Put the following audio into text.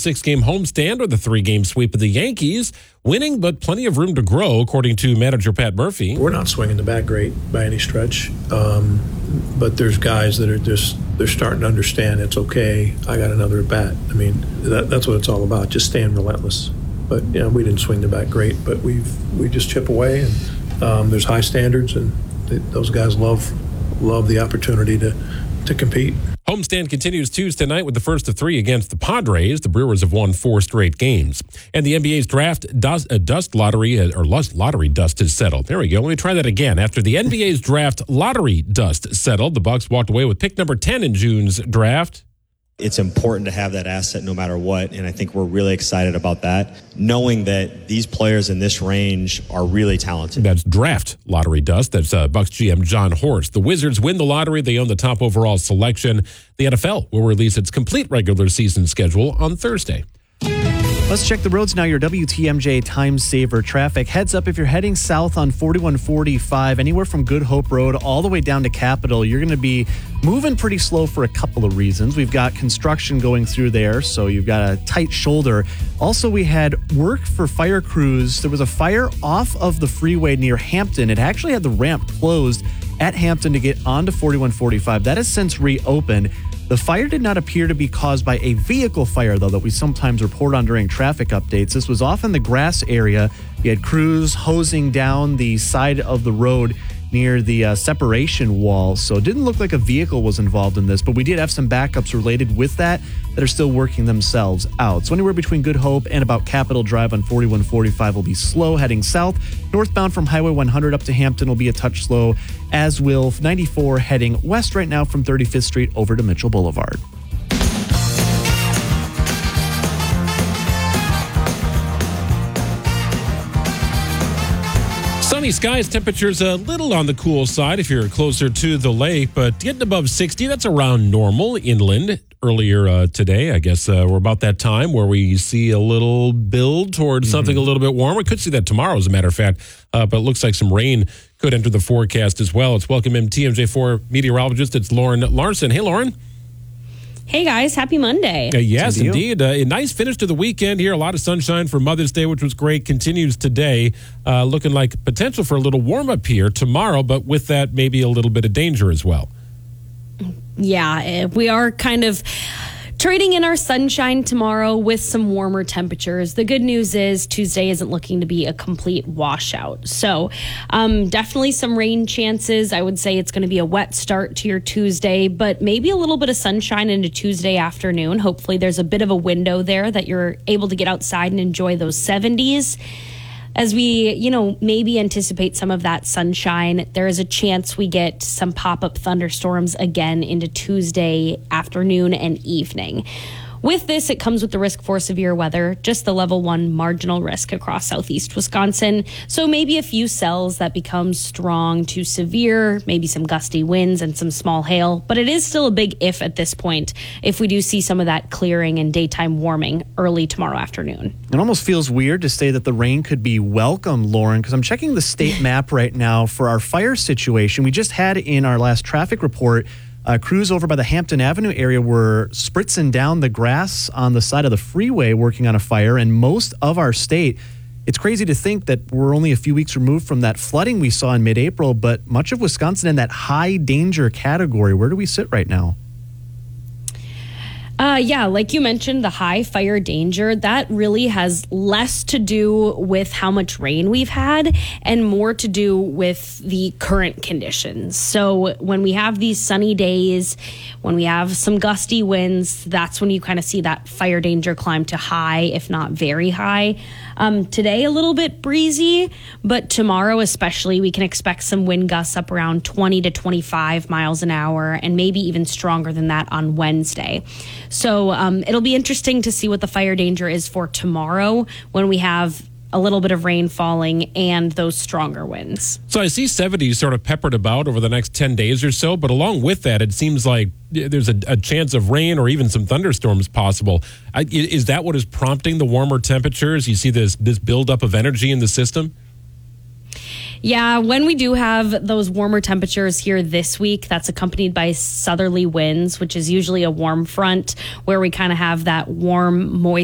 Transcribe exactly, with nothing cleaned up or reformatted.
six-game homestand or the three-game sweep of the Yankees. Winning, but plenty of room to grow, according to manager Pat Murphy. We're not swinging the bat great by any stretch, um, but there's guys that are just, they're starting to understand it's okay, I got another at bat. I mean, that, that's what it's all about, just staying relentless. But, you know, we didn't swing the bat great, but we've we just chip away, and um, there's high standards, and they, those guys love love the opportunity to, to compete. Homestand continues Tuesday night with the first of three against the Padres. The Brewers have won four straight games. And the N B A's draft dust, uh, dust lottery, uh, or lottery dust has settled. There we go. Let me try that again. After the N B A's draft lottery dust settled, the Bucks walked away with pick number ten in June's draft. It's important to have that asset no matter what, and I think we're really excited about that, knowing that these players in this range are really talented. That's draft lottery dust. That's uh, Bucks G M John Horst. The Wizards win the lottery. They own the top overall selection. The N F L will release its complete regular season schedule on Thursday. Let's check the roads now. Your W T M J Time Saver traffic. Heads up if you're heading south on forty-one forty-five, anywhere from Good Hope Road all the way down to Capitol, you're going to be moving pretty slow for a couple of reasons. We've got construction going through there, so you've got a tight shoulder. Also, we had work for fire crews. There was a fire off of the freeway near Hampton. It actually had the ramp closed at Hampton to get onto forty-one forty-five. That has since reopened. The fire did not appear to be caused by a vehicle fire, though, that we sometimes report on during traffic updates. This was off in the grass area. You had crews hosing down the side of the road near the uh, separation wall. So it didn't look like a vehicle was involved in this, but we did have some backups related with that that are still working themselves out. So anywhere between Good Hope and about Capitol Drive on forty-one forty-five will be slow heading south. Northbound from Highway one hundred up to Hampton will be a touch slow, as will ninety-four heading west right now from thirty-fifth Street over to Mitchell Boulevard. Sunny skies, temperatures a little on the cool side if you're closer to the lake, but getting above sixty, that's around normal inland. Earlier uh, today, I guess uh, we're about that time where we see a little build towards mm-hmm. something a little bit warmer. We could see that tomorrow, as a matter of fact, uh, but it looks like some rain could enter the forecast as well. Let's welcome in T M J four meteorologist. It's Lauren Larson. Hey, Lauren. Hey, guys. Happy Monday. Uh, yes, indeed. Uh, a nice finish to the weekend here. A lot of sunshine for Mother's Day, which was great. Continues today. Uh, looking like potential for a little warm-up here tomorrow, but with that, maybe a little bit of danger as well. Yeah, we are kind of trading in our sunshine tomorrow with some warmer temperatures. The good news is Tuesday isn't looking to be a complete washout. So um, definitely some rain chances. I would say it's going to be a wet start to your Tuesday, but maybe a little bit of sunshine into Tuesday afternoon. Hopefully there's a bit of a window there that you're able to get outside and enjoy those seventies. As we, you know, maybe anticipate some of that sunshine, there is a chance we get some pop-up thunderstorms again into Tuesday afternoon and evening. With this, it comes with the risk for severe weather, just the level one marginal risk across southeast Wisconsin. So maybe a few cells that become strong to severe, maybe some gusty winds and some small hail. But it is still a big if at this point, if we do see some of that clearing and daytime warming early tomorrow afternoon. It almost feels weird to say that the rain could be welcome, Lauren, because I'm checking the state map right now for our fire situation. We just had in our last traffic report, Uh, crews over by the Hampton Avenue area were spritzing down the grass on the side of the freeway working on a fire, and most of our state, it's crazy to think that we're only a few weeks removed from that flooding we saw in mid-April, but much of Wisconsin in that high danger category. Where do we sit right now? Uh, yeah, like you mentioned, the high fire danger, that really has less to do with how much rain we've had and more to do with the current conditions. So when we have these sunny days, when we have some gusty winds, that's when you kind of see that fire danger climb to high, if not very high. Um, today, a little bit breezy, but tomorrow especially, we can expect some wind gusts up around twenty to twenty-five miles an hour and maybe even stronger than that on Wednesday. So um, it'll be interesting to see what the fire danger is for tomorrow when we have a little bit of rain falling and those stronger winds. So I see seventies sort of peppered about over the next ten days or so, but along with that, it seems like there's a, a chance of rain or even some thunderstorms possible. I, is that what is prompting the warmer temperatures? You see this, this buildup of energy in the system? Yeah, when we do have those warmer temperatures here this week, that's accompanied by southerly winds, which is usually a warm front where we kind of have that warm, moist